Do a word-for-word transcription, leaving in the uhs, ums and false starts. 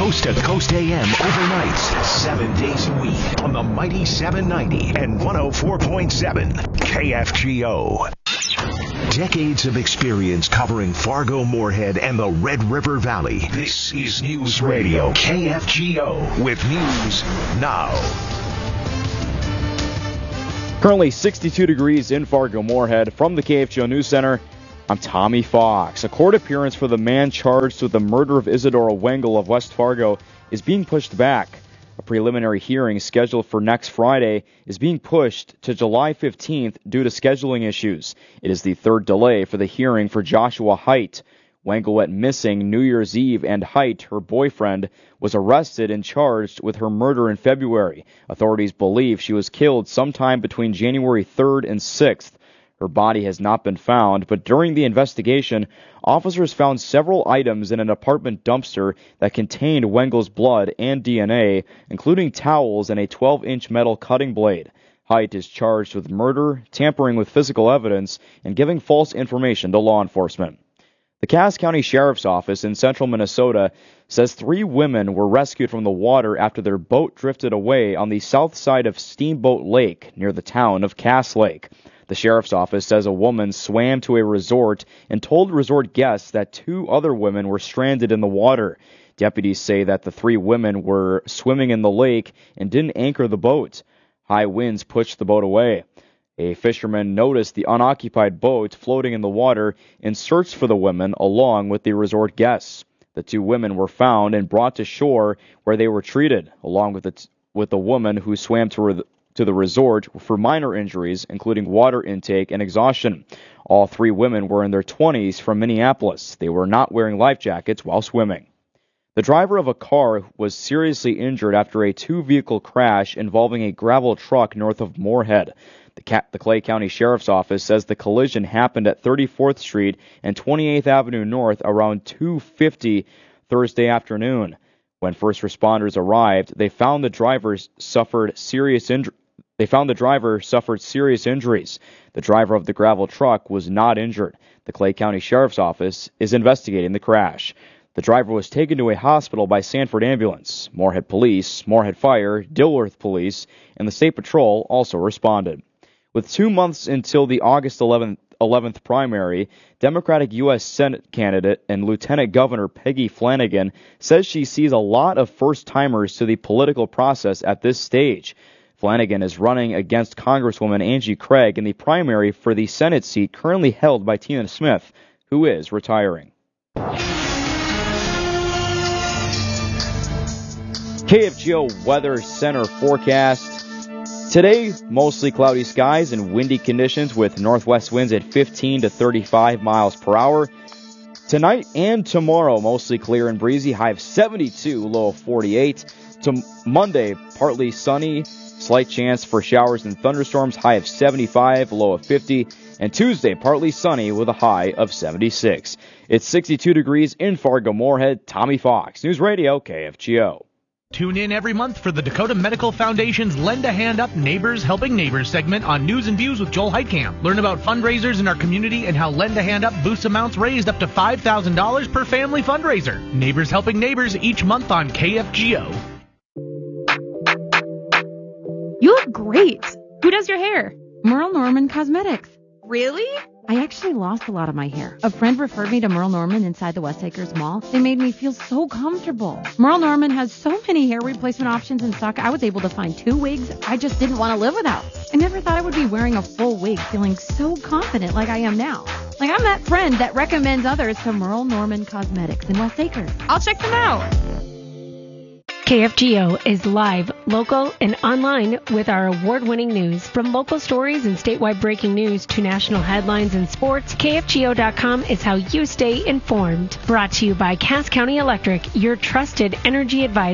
Coast to Coast A M overnights, seven days a week on the mighty seven ninety and one oh four point seven K F G O. Decades of experience covering Fargo, Moorhead, and the Red River Valley. This is News Radio K F G O with news now. Currently sixty-two degrees in Fargo, Moorhead. From the K F G O News Center, I'm Tommy Fox. A court appearance for the man charged with the murder of Isadora Wengel of West Fargo is being pushed back. A preliminary hearing scheduled for next Friday is being pushed to July fifteenth due to scheduling issues. It is the third delay for the hearing for Joshua Haidt. Wengel went missing New Year's Eve, and Haidt, her boyfriend, was arrested and charged with her murder in February. Authorities believe she was killed sometime between January third and sixth. Her body has not been found, but during the investigation, officers found several items in an apartment dumpster that contained Wengel's blood and D N A, including towels and a twelve-inch metal cutting blade. Haidt is charged with murder, tampering with physical evidence, and giving false information to law enforcement. The Cass County Sheriff's Office in central Minnesota says three women were rescued from the water after their boat drifted away on the south side of Steamboat Lake near the town of Cass Lake. The Sheriff's Office says a woman swam to a resort and told resort guests that two other women were stranded in the water. Deputies say that the three women were swimming in the lake and didn't anchor the boat. High winds pushed the boat away. A fisherman noticed the unoccupied boat floating in the water and searched for the women along with the resort guests. The two women were found and brought to shore where they were treated, along with the, t- with the woman who swam to, re- to the resort for minor injuries, including water intake and exhaustion. All three women were in their twenties from Minneapolis. They were not wearing life jackets while swimming. The driver of a car was seriously injured after a two-vehicle crash involving a gravel truck north of Moorhead. The, Ca- the Clay County Sheriff's Office says the collision happened at thirty-fourth Street and twenty-eighth Avenue North around two fifty Thursday afternoon. When first responders arrived, they found the driver suffered serious injuries. They found the driver suffered serious injuries. The driver of the gravel truck was not injured. The Clay County Sheriff's Office is investigating the crash. The driver was taken to a hospital by Sanford Ambulance. Moorhead Police, Moorhead Fire, Dilworth Police, and the State Patrol also responded. With two months until the August eleventh primary, Democratic U S Senate candidate and Lieutenant Governor Peggy Flanagan says she sees a lot of first-timers to the political process at this stage. Flanagan is running against Congresswoman Angie Craig in the primary for the Senate seat currently held by Tina Smith, who is retiring. K F G O Weather Center forecast. Today, mostly cloudy skies and windy conditions with northwest winds at fifteen to thirty-five miles per hour. Tonight and tomorrow, mostly clear and breezy, high of seventy-two, low of forty-eight. To Monday, partly sunny, slight chance for showers and thunderstorms, high of seventy-five, low of fifty. And Tuesday, partly sunny with a high of seventy-six. It's sixty-two degrees in Fargo, Moorhead. Tommy Fox, News Radio K F G O. Tune in every month for the Dakota Medical Foundation's Lend a Hand Up Neighbors Helping Neighbors segment on News and Views with Joel Heitkamp. Learn about fundraisers in our community and how Lend a Hand Up boosts amounts raised up to five thousand dollars per family fundraiser. Neighbors Helping Neighbors each month on K F G O. You look great. Who does your hair? Merle Norman Cosmetics. Really? I actually lost a lot of my hair. A friend referred me to Merle Norman inside the West Acres Mall. They made me feel so comfortable. Merle Norman has so many hair replacement options in stock. I was able to find two wigs I just didn't want to live without. I never thought I would be wearing a full wig feeling so confident like I am now. Like I'm that friend that recommends others to Merle Norman Cosmetics in West Acres. I'll check them out. K F G O is live, local, and online with our award-winning news. From local stories and statewide breaking news to national headlines and sports, K F G O dot com is how you stay informed. Brought to you by Cass County Electric, your trusted energy advisor.